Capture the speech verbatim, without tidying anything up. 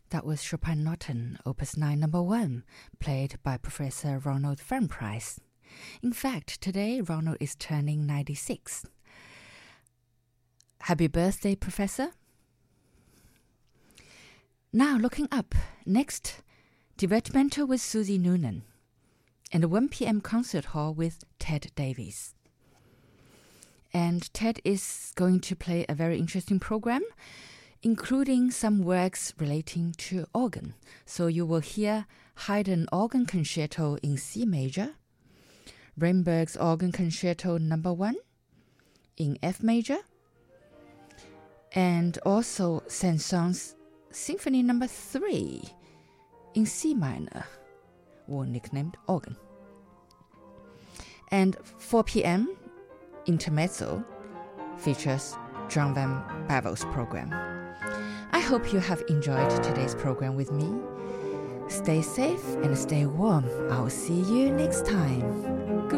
That was Chopin Norton, Opus nine, number one, played by Professor Ronald Feldenkrais. In fact, today Ronald is turning ninety-six. Happy birthday, Professor. Now, looking up, next, Divertimento with Susie Noonan, and a one p.m. concert hall with Ted Davies. And Ted is going to play a very interesting program, including some works relating to organ. So you will hear Haydn Organ Concerto in C major, Reinberg's Organ Concerto number one in F major, and also Saint-Saëns Symphony number three in C minor, or nicknamed organ. And four p.m. Intermezzo features John Van Bavel's program. I hope you have enjoyed today's program with me. Stay safe and stay warm. I'll see you next time. Goodbye.